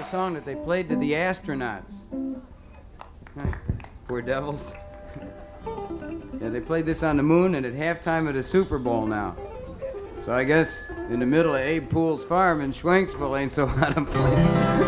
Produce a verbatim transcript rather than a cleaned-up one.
song that they played to the astronauts. Poor devils. Yeah, they played this on the moon and at halftime of the Super Bowl now. So I guess in the middle of Abe Poole's farm in Schwenksville ain't so out of place.